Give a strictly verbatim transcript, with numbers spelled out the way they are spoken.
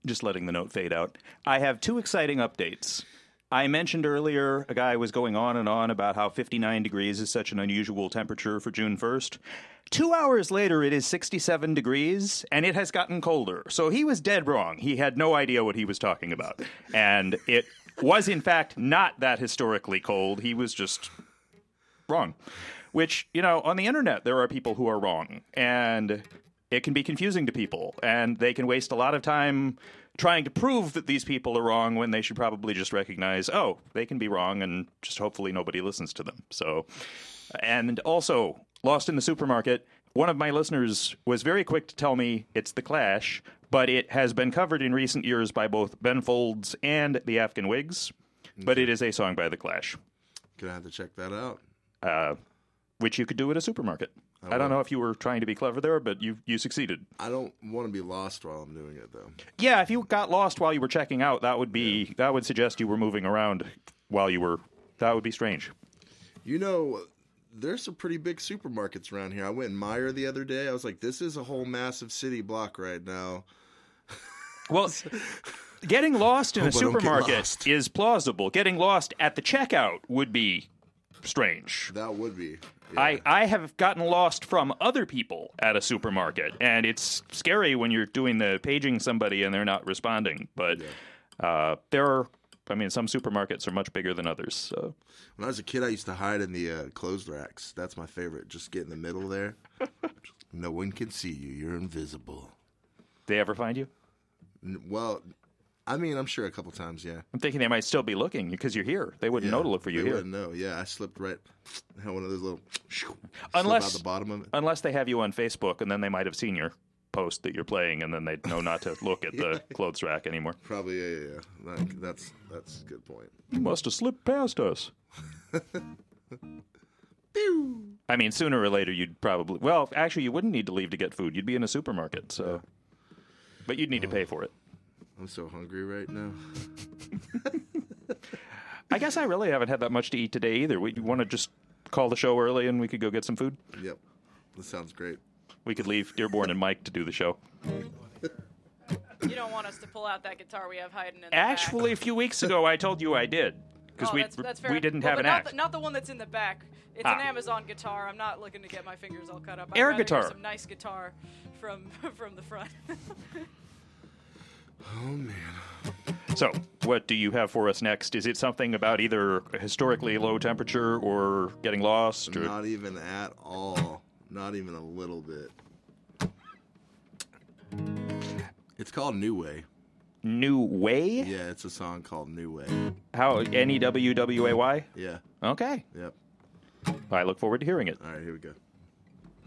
Just letting the note fade out. I have two exciting updates. I mentioned earlier a guy was going on and on about how fifty-nine degrees is such an unusual temperature for June first. Two hours later, it is sixty-seven degrees, and it has gotten colder. So he was dead wrong. He had no idea what he was talking about. And it was, in fact, not that historically cold. He was just wrong. Which, you know, on the internet, there are people who are wrong. And it can be confusing to people. And they can waste a lot of time trying to prove that these people are wrong when they should probably just recognize, oh, they can be wrong, and just hopefully nobody listens to them. So, and also, Lost in the Supermarket, one of my listeners was very quick to tell me it's The Clash, but it has been covered in recent years by both Ben Folds and the Afghan Whigs, okay. But it is a song by The Clash. Gonna have to check that out. Uh, which you could do at a supermarket. I, I don't know if you were trying to be clever there, but you you succeeded. I don't want to be lost while I'm doing it, though. Yeah, if you got lost while you were checking out, that would be yeah. that would suggest you were moving around while you were. That would be strange. You know, there's some pretty big supermarkets around here. I went in Meijer the other day. I was like, this is a whole massive city block right now. Well, getting lost in a supermarket is plausible. Getting lost at the checkout would be strange. That would be. Yeah. I, I have gotten lost from other people at a supermarket, and it's scary when you're doing the paging somebody and they're not responding. But yeah. uh, there are, I mean, some supermarkets are much bigger than others. So. When I was a kid, I used to hide in the uh, clothes racks. That's my favorite. Just get in the middle there. No one can see you. You're invisible. They ever find you? Well, I mean, I'm sure a couple times, yeah. I'm thinking they might still be looking because you're here. They wouldn't yeah, know to look for you they here. They wouldn't know, yeah. I slipped right, had one of those little, unless, slip out the bottom of it. Unless they have you on Facebook, and then they might have seen your post that you're playing, and then they'd know not to look at yeah. the clothes rack anymore. Probably, yeah, yeah, yeah. That, that's, that's a good point. You must have slipped past us. I mean, sooner or later, you'd probably... Well, actually, you wouldn't need to leave to get food. You'd be in a supermarket, so... Yeah. But you'd need oh. to pay for it. I'm so hungry right now. I guess I really haven't had that much to eat today either. We want to just call the show early and we could go get some food? Yep. That sounds great. We could leave Dearborn and Mike to do the show. You don't want us to pull out that guitar we have hiding in the Actually, back. a few weeks ago, I told you I did. Because oh, we, that's, that's we didn't well, have an not act. The, not the one that's in the back. It's ah. an Amazon guitar. I'm not looking to get my fingers all cut up. Air I'd rather guitar. hear some nice guitar from, from the front. Oh, man. So, what do you have for us next? Is it something about either historically low temperature or getting lost? Or? Not even at all. Not even a little bit. It's called New Way. New Way? Yeah, it's a song called New Way. How? N E W W A Y? Yeah. Okay. Yep. I look forward to hearing it. All right, here we go.